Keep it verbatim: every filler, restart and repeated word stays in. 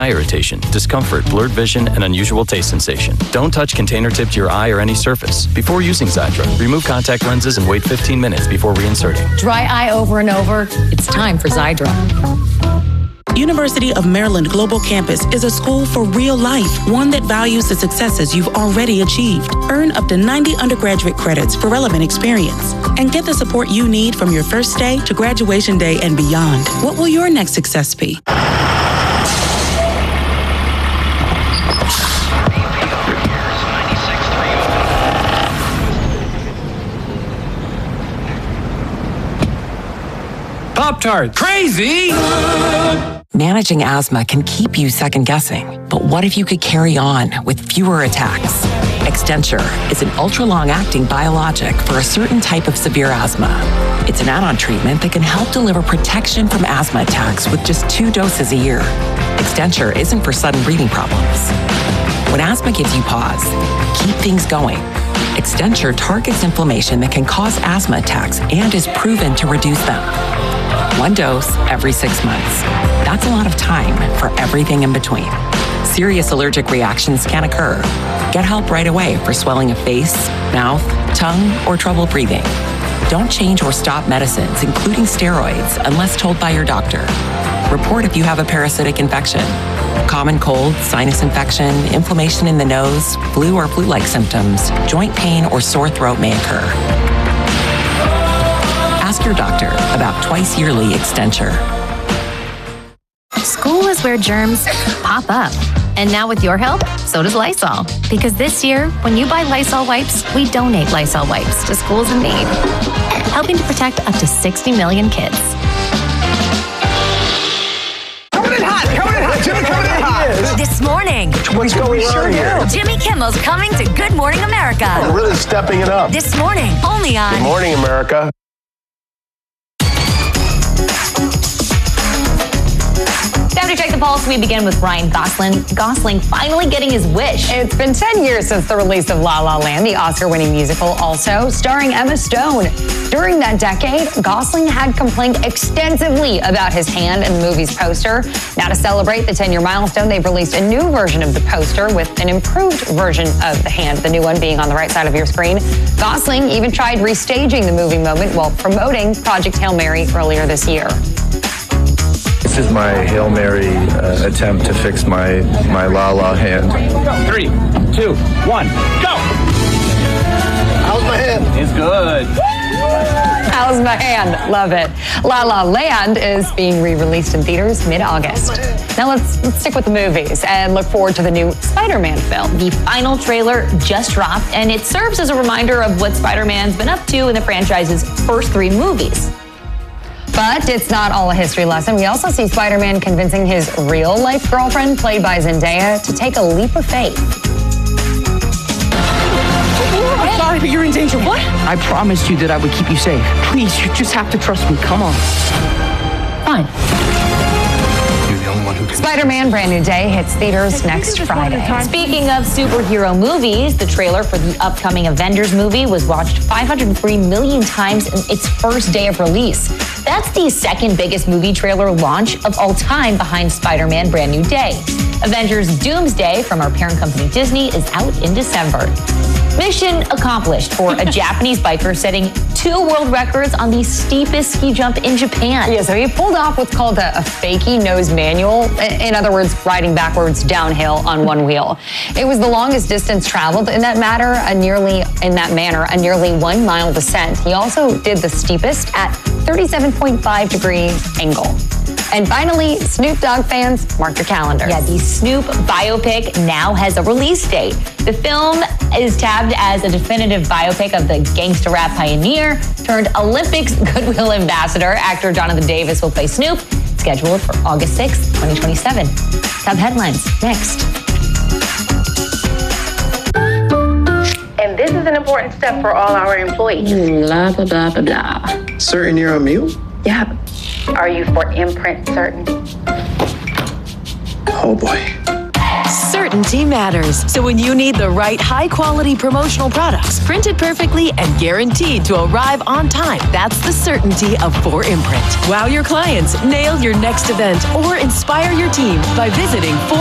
eye irritation, discomfort, blurred vision, and unusual taste sensation. Don't touch container tip to your eye or any surface. Before using Xiidra, remove contact lenses and wait fifteen minutes before reinserting. Dry eye over and over? It's time for Xiidra. University of Maryland Global Campus is a school for real life, one that values the successes you've already achieved. Earn up to ninety undergraduate credits for relevant experience and get the support you need from your first day to graduation day and beyond. What will your next success be? Pop-Tart. Crazy! Managing asthma can keep you second-guessing, but what if you could carry on with fewer attacks? Extenture is an ultra-long-acting biologic for a certain type of severe asthma. It's an add-on treatment that can help deliver protection from asthma attacks with just two doses a year. Extenture isn't for sudden breathing problems. When asthma gives you pause, keep things going. Extenture targets inflammation that can cause asthma attacks and is proven to reduce them. One dose every six months. That's a lot of time for everything in between. Serious allergic reactions can occur. Get help right away for swelling of face, mouth, tongue, or trouble breathing. Don't change or stop medicines, including steroids, unless told by your doctor. Report if you have a parasitic infection. Common cold, sinus infection, inflammation in the nose, flu or flu-like symptoms, joint pain, or sore throat may occur. Ask your doctor about twice-yearly Extenture. School is where germs pop up. And now with your help, so does Lysol. Because this year, when you buy Lysol wipes, we donate Lysol wipes to schools in need, helping to protect up to sixty million kids. Coming in hot, coming in hot, Jimmy coming in hot. This morning, what's going on here? Jimmy Kimmel's coming to Good Morning America. I'm really stepping it up. This morning, only on Good Morning America. Time to check the pulse. We begin with Ryan Gosling. Gosling finally getting his wish. It's been ten years since the release of La La Land, the Oscar-winning musical, also starring Emma Stone. During that decade, Gosling had complained extensively about his hand in the movie's poster. Now, to celebrate the ten-year milestone, they've released a new version of the poster with an improved version of the hand, the new one being on the right side of your screen. Gosling even tried restaging the movie moment while promoting Project Hail Mary earlier this year. This is my Hail Mary uh, attempt to fix my, my La La hand. Three, two, one, go! How's my hand? It's good. How's my hand? Love it. La La Land is being re-released in theaters mid-August. Now let's, let's stick with the movies and look forward to the new Spider-Man film. The final trailer just dropped, and it serves as a reminder of what Spider-Man's been up to in the franchise's first three movies. But it's not all a history lesson. We also see Spider-Man convincing his real-life girlfriend, played by Zendaya, to take a leap of faith. I'm sorry, but you're in danger. What? I promised you that I would keep you safe. Please, you just have to trust me. Come on. Fine. You're the only one who can. Spider-Man Brand New Day hits theaters next Friday. Speaking of superhero movies, the trailer for the upcoming Avengers movie was watched five hundred three million times in its first day of release. That's the second biggest movie trailer launch of all time behind Spider-Man Brand New Day. Avengers Doomsday from our parent company Disney is out in December. Mission accomplished for a Japanese biker setting two world records on the steepest ski jump in Japan. Yeah, so he pulled off what's called a, a fakie nose manual. In other words, riding backwards downhill on one wheel. It was the longest distance traveled in that matter, a nearly in that manner, a nearly one mile descent. He also did the steepest at thirty-seven point five degree angle. And finally, Snoop Dogg fans, mark your calendars. Yeah, the Snoop biopic now has a release date. The film is tabbed as a definitive biopic of the gangsta rap pioneer turned Olympics goodwill ambassador. Actor Jonathan Davis will play Snoop, scheduled for August sixth, twenty twenty-seven. Top headlines next. And this is an important step for all our employees. Blah, blah, blah, blah, blah. Certain you're a mule? Yeah. Are you for imprint certain? Oh boy. certainty matters. So when you need the right high-quality promotional products, printed perfectly and guaranteed to arrive on time, that's the certainty of four imprint. Wow your clients, nail your next event, or inspire your team by visiting four